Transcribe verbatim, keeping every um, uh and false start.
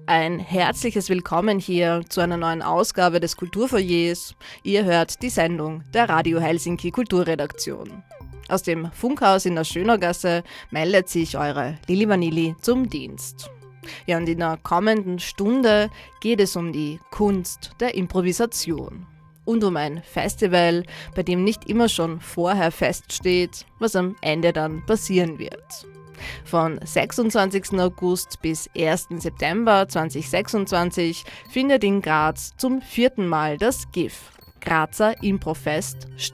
Ein herzliches Willkommen hier zu einer neuen Ausgabe des Kulturfoyers. Ihr hört die Sendung der Radio Helsinki Kulturredaktion. Aus dem Funkhaus in der Schönergasse meldet sich eure Lili Vanilli zum Dienst. Ja, und in der kommenden Stunde geht es um die Kunst der Improvisation und um ein Festival, bei dem nicht immer schon vorher feststeht, was am Ende dann passieren wird. Von sechsundzwanzigsten August bis ersten September zweitausendsechsundzwanzig findet in Graz zum vierten Mal das GIF, Grazer Improfest, statt.